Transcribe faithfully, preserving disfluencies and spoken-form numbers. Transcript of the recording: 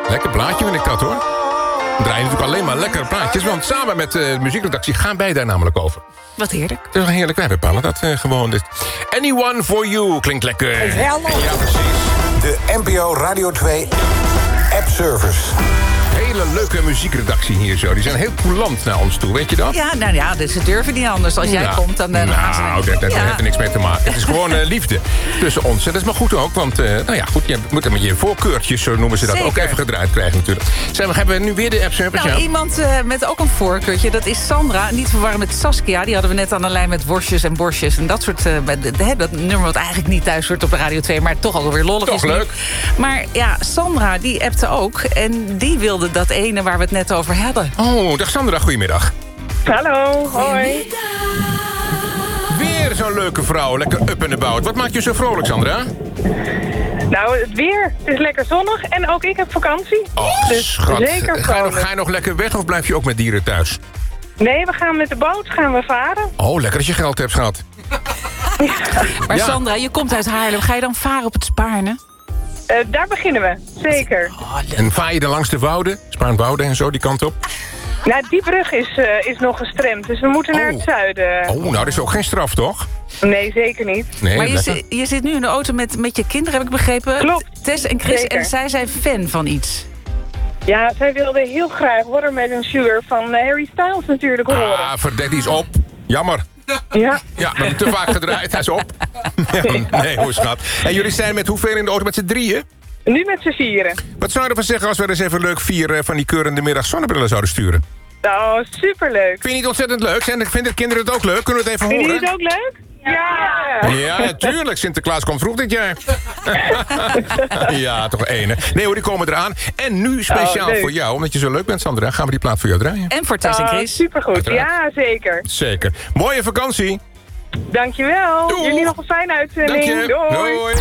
Lekker plaatje vind ik dat, hoor. We draaien natuurlijk alleen maar lekkere plaatjes... want samen met de uh, muziekredactie gaan wij daar namelijk over. Wat heerlijk. Het is wel heerlijk, wij bepalen dat uh, gewoon. Dus. Anyone for you klinkt lekker. Ja, precies. De N P O Radio twee App Service. Hele leuke muziekredactie hier zo. Die zijn heel coulant naar ons toe, weet je dat? Ja, nou ja, dus ze durven niet anders. Als jij ja. komt, dan, dan nou, gaan ze... Nou, daar, daar ja. heeft er niks mee te maken. Het is gewoon uh, liefde tussen ons. En dat is maar goed ook, want uh, nou ja, goed, je moet met je voorkeurtjes, zo noemen ze dat, Zeker. ook even gedraaid krijgen natuurlijk. Zijn we hebben nu weer de app-service? Nou, ja. iemand uh, met ook een voorkeurtje, dat is Sandra. Niet verwarren met Saskia, die hadden we net aan de lijn met worstjes en borstjes. En dat soort, uh, he, dat nummer wat eigenlijk niet thuis hoort op de Radio twee... maar toch alweer lollig toch is. Toch leuk. Niet. Maar ja, Sandra, die appte ook. En die wilde dat ene waar we het net over hadden. Oh, dag Sandra, goedemiddag. Hallo, hoi. Weer zo'n leuke vrouw, lekker up and about. Wat maakt je zo vrolijk, Sandra? Nou, het weer. Het is lekker zonnig en ook ik heb vakantie. Oh, dus schat. zeker Ga je, nog, vrolijk. ga je nog lekker weg of blijf je ook met dieren thuis? Nee, we gaan met de boot, gaan we varen. Oh, lekker als je geld hebt, schat. Maar Ja. Sandra, je komt uit Haarlem. Ga je dan varen op het Spaarne? Uh, daar beginnen we, zeker. En vaar je dan langs de wouden? Spaarnwoude en zo, die kant op? Nou, die brug is, uh, is nog gestremd, dus we moeten naar het zuiden. Oh, nou, dat is ook geen straf, toch? Nee, zeker niet. Nee, Maar je, lekker. zi- je zit nu in de auto met, met je kinderen, heb ik begrepen. Klopt. Tess en Chris, Zeker. en zij zijn fan van iets. Ja, zij wilde heel graag Watermelon Sugar van uh, Harry Styles natuurlijk horen. Ah, verdek, die is op. Jammer. Ja. Ja, we hebben te vaak gedraaid, hij is op. Nee, hoe schat. En jullie zijn met hoeveel in de auto? Met z'n drieën? Nu met z'n vieren. Wat zou je ervan zeggen als we eens even leuk vier uh, van die keurende middag zonnebrillen zouden sturen? Nou, superleuk. Vind je niet ontzettend leuk? En vinden de kinderen het ook leuk? Kunnen we het even Vind horen? je het ook leuk? Ja. Ja, natuurlijk. Sinterklaas komt vroeg dit jaar. Ja, toch ene. Nee hoor, die komen eraan. En nu speciaal Oh, leuk. voor jou, omdat je zo leuk bent, Sandra, gaan we die plaat voor jou draaien. En voor Tess en Oh, Chris. supergoed. Uiteraard. Ja, zeker. Zeker. Mooie vakantie. Dankjewel. Doei. Jullie nog een fijne uitzending. Dank je. Doei. Doei.